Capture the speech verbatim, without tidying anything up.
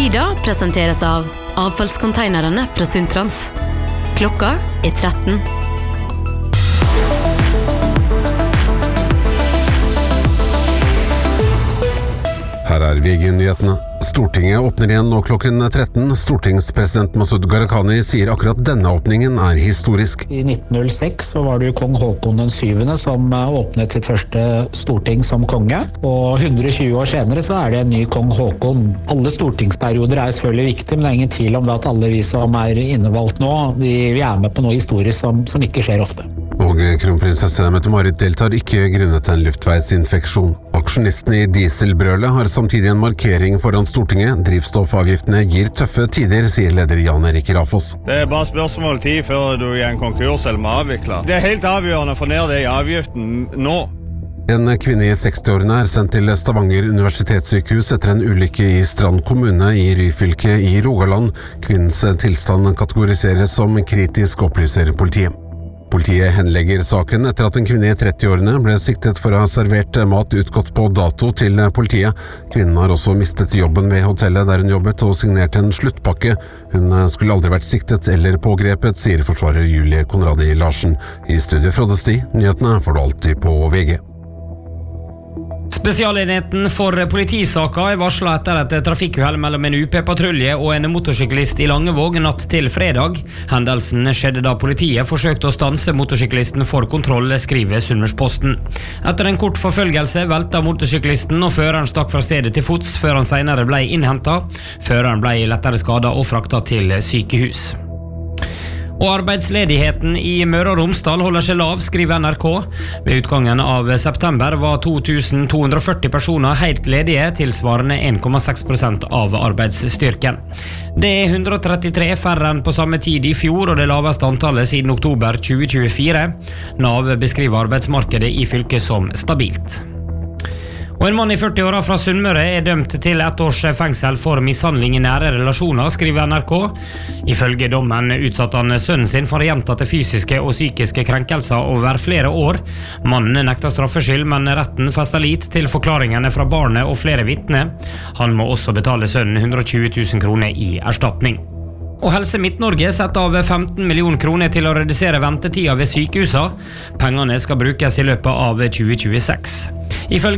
Tida presenteres av avfallskonteinerne fra Sundtrans. Klokka er tretten. Her er V G-nyhetene. Stortinget åpner igjen nå klokken tretten. Stortingspresident Masud Gharahkhani sier akkurat denne åpningen er historisk. I nitten null seks så var det jo kong Håkon den syvende som åpnet sitt første storting som konge. Og hundre og tjue år senere så er det en ny kong Håkon. Alle stortingsperioder er selvfølgelig viktige, men det er ingen tvil om at alle vi som er innevalgt nå, vi, vi er med på noe historisk som, som ikke skjer ofte. Og kronprinsesse Mette-Marit deltar ikke grunnet en luftveisinfeksjon. Aksjonistene i dieselbrølet har samtidig en markering foran Stortinget. Drivstoffavgiftene gir tøffe tider, sier leder Jan Erik Rafos. Det er bare spørsmål tid før du gjør en konkurs eller må avvikle. Det er helt avgjørende å få ned det i avgiften nå. En kvinne i sekstiårene er sendt til Stavanger universitetssykehus etter en ulykke i Strand kommune i Ryfylke i Rogaland. Kvinnens tilstand kategoriseres som kritisk, opplyser politiet. Politiet henlegger saken etter at en kvinne i trettiårene ble siktet for å ha servert mat utgått på dato til politiet. Kvinnen har også mistet jobben ved hotellet der hun jobbet og signerte en sluttpakke. Hun skulle aldri vært siktet eller pågrepet, sier forsvarer Julie Konradi Larsen. I studio Frode Sti, nyhetene får du alltid på V G. Spesialenheten for politisaka er varslet etter et trafikkuhell mellom en U P-patrulje og en motorsyklist i Langevåg natt til fredag. Hendelsen skjedde da politiet forsøkte å stanse motorsyklisten for kontroll, skriver Sunnmørsposten. Etter en kort forfølgelse velta motorsyklisten, og føreren stakk fra stedet til fots før han senere ble innhentet. Føreren ble lettere skadet og fraktet til sykehus. Og arbeidsledigheten i Møre og Romsdal holder seg lav, skriver N R K. Ved utgangen av september var to tusen to hundre og førti personer helt ledige, tilsvarende en komma seks prosent av arbeidsstyrken. Det er hundre og trettitre færre enn på samme tid i fjor, og det laveste antallet siden oktober tjue tjuefire. Nav beskriver arbeidsmarkedet i fylket som stabilt. Og en mann i førti-åra fra Sunnmøre er dømt til ett års fengsel for mishandling i nære relasjoner, skriver N R K. Ifølge dommen utsatte han sønnen sin for gjentatte fysiske og psykiske krenkelser over flere år. Mannen nekter straffskyld, men retten fester lit til forklaringene fra barnet og flere vitner. Han må også betale sønnen hundre og tjue tusen kroner i erstatning. Og Helse Midt-Norge setter av femten millioner kroner til å redusere ventetida ved sykehusa. Pengene skal brukes i løpet av tjue tjueseks. Ifølge